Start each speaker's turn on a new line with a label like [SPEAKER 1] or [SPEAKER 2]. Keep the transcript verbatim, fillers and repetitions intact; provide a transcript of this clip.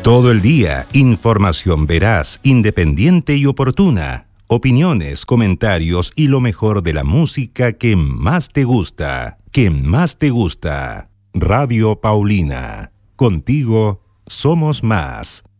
[SPEAKER 1] Todo el día, información veraz, independiente y oportuna. Opiniones, comentarios y lo mejor de la música que más te gusta. Que más te gusta. Radio Paulina. Contigo somos más.